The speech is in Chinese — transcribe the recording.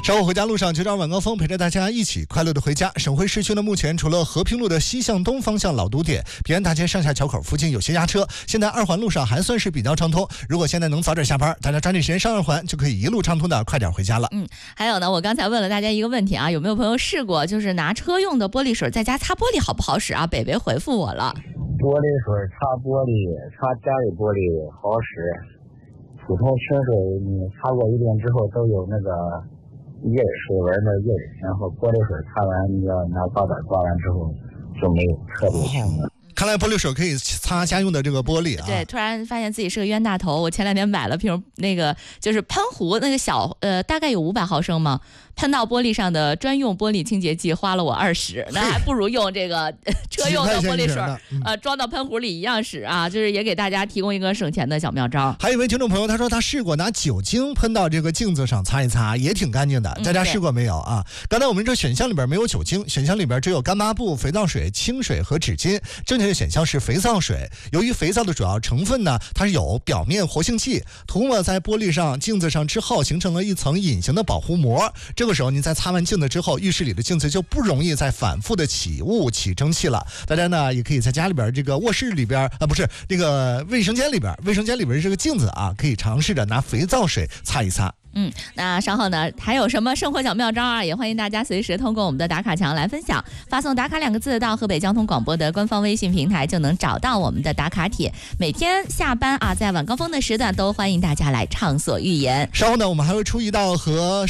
稍后回家路上就让晚高峰陪着大家一起快乐的回家。省会市区呢，目前除了和平路的西向东方向老堵点、平安大街上下桥口附近有些压车，现在二环路上还算是比较畅通。如果现在能早点下班，大家抓紧时间上二环，就可以一路畅通的快点回家了。 还有呢，我刚才问了大家一个问题啊，有没有朋友试过就是拿车用的玻璃水在家擦玻璃好不好使啊？北北回复我了， 玻璃水擦玻璃，擦家里玻璃好使。普通清水你擦过一遍之后都有那个叶水纹的叶，然后玻璃水擦完你要拿刮板刮完之后就没有特别清了。 看来玻璃水可以擦家用的这个玻璃啊。 对，突然发现自己是个冤大头。我前2天买了瓶那个就是喷壶那个小大概有500毫升嘛，喷到玻璃上的专用玻璃清洁剂花了我20，那还不如用这个车用的玻璃水装到喷壶里一样使啊。就是也给大家提供一个省钱的小妙招。 还有一位听众朋友他说他试过拿酒精喷到这个镜子上擦一擦，也挺干净的。大家试过没有啊？刚才我们这选项里边没有酒精，选项里边只有干抹布、肥皂水、清水和纸巾。正确的选项是肥皂水。由于肥皂的主要成分呢，它是有表面活性剂，涂抹在玻璃上、镜子上之后，形成了一层隐形的保护膜。这个时候您在擦完镜子之后，浴室里的镜子就不容易再反复的起雾、起蒸汽了。大家呢也可以在家里边这个卧室里边不是那个卫生间里边这个镜子啊，可以尝试着拿肥皂水擦一擦。 那稍后呢还有什么生活小妙招啊？也欢迎大家随时通过我们的打卡墙来分享，发送打卡2个字到河北交通广播的官方微信平台，就能找到我们的打卡帖。每天下班啊，在晚高峰的时段都欢迎大家来畅所欲言。 稍后呢我们还会出一道和